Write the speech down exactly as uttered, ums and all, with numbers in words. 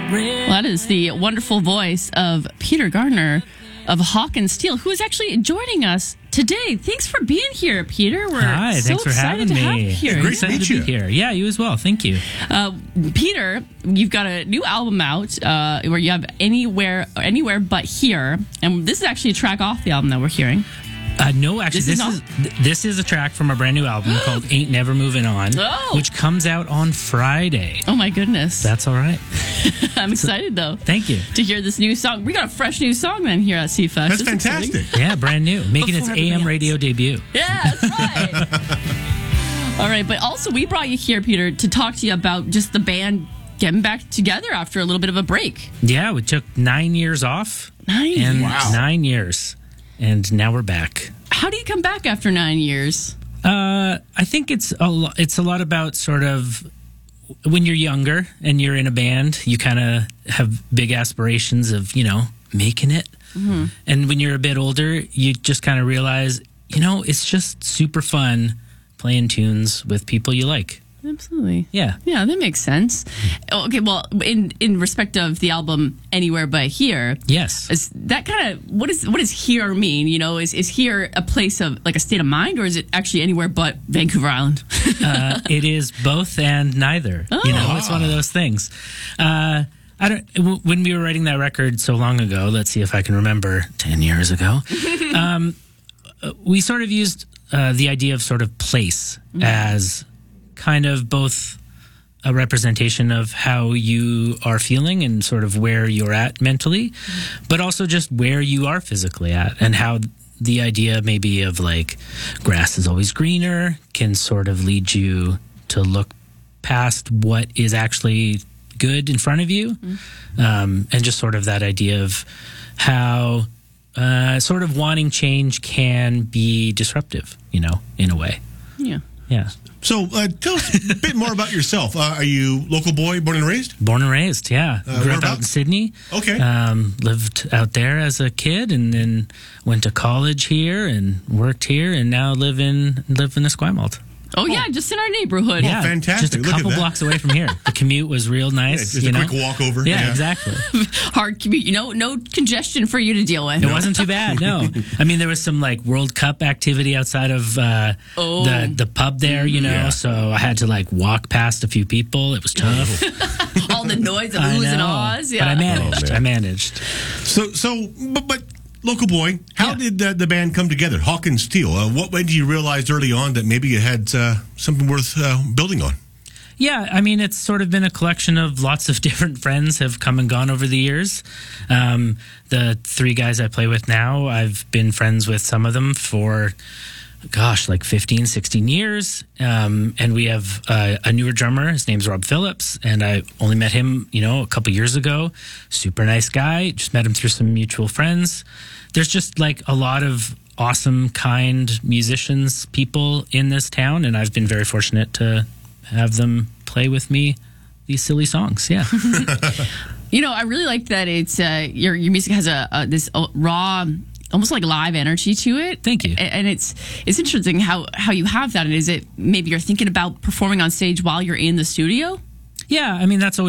Well, that is the wonderful voice of Peter Gardner of Hawk and Steel, who is actually joining us today. Thanks for being here, Peter. We're Hi, so thanks for excited having to me. have you here. Great Excited to to meet be you. here. Yeah, you as well. Thank you. Uh, Peter, you've got a new album out uh, where you have Anywhere Anywhere But Here, and this is actually a track off the album that we're hearing. Uh, no, actually, This is this not- is th- this is a track from a brand new album called "Ain't Never Moving On," Oh. which comes out on Friday. Oh my goodness. That's all right. I'm excited though Thank you. to hear this new song. We got a fresh new song then here at C Fest. That's It's exciting. fantastic. Yeah, brand new, making its Before A M everybody radio else. debut. Yeah, that's right. All right, but also we brought you here, Peter, to talk to you about just the band getting back together after a little bit of a break. Yeah, we took nine years off. Nine and years. Wow. nine years, and now we're back. How do you come back after nine years? Uh, I think it's a lo- it's a lot about sort of when you're younger and you're in a band, you kind of have big aspirations of, you know, making it. Mm-hmm. And when you're a bit older, you just kind of realize, you know, it's just super fun playing tunes with people you like. Absolutely. Yeah. Yeah, that makes sense. Okay, well, in in respect of the album Anywhere But Here, Yes. is that kind of what is what does here mean? You know, is is here a place of like a state of mind, or is it actually anywhere but Vancouver Island? uh, it is both and neither. You know, Oh. it's one of those things. Uh, I don't. w- When we were writing that record so long ago, let's see if I can remember. Ten years ago, um, uh, we sort of used uh, the idea of sort of place as kind of both a representation of how you are feeling and sort of where you're at mentally, but also just where you are physically at, and how the idea maybe of like grass is always greener can sort of lead you to look past what is actually good in front of you. Um, and just sort of that idea of how uh, sort of wanting change can be disruptive, you know, in a way. Yeah. Yeah. So, uh, tell us a bit more about yourself. Uh, are you local boy, born and raised? Born and raised, yeah. Uh, Grew up out in whereabouts? Sydney. Okay. Um, lived out there as a kid, and then went to college here and worked here, and now live in live in Esquimalt. Oh, yeah, just in our neighborhood. yeah, fantastic. Just a Look at couple that. blocks away from here. The commute was real Yeah, nice. just you a know? quick walk over. Yeah, exactly. Hard commute. You know, no congestion for you to deal with. It wasn't too bad. No, I mean there was some like World Cup activity outside of uh, Oh. the the pub there, you know. Yeah. So I had to like walk past a few people. It was tough. All the noise of I oohs and know, ahs. Yeah. but I managed. Oh, man. I managed. So, so, but, but local boy, how Yeah. did uh, the band come together? Hawk and Steel. Uh, what way did you realize early on that maybe you had uh, something worth uh, building on? Yeah, I mean, it's sort of been a collection of lots of different friends have come and gone over the years. Um, the three guys I play with now, I've been friends with some of them for, gosh, like fifteen, sixteen years. Um, and we have uh, a newer drummer. His name's Rob Phillips. And I only met him, you know, a couple years ago. Super nice guy. Just met him through some mutual friends. There's just like a lot of awesome, kind musicians, people in this town. And I've been very fortunate to have them play with me these silly songs. Yeah. You know, I really like that it's uh, your your music has a, a this uh, raw, almost like live energy to it. Thank you. A- And it's it's interesting how how you have that. And is it maybe you're thinking about performing on stage while you're in the studio? Yeah. I mean, that's always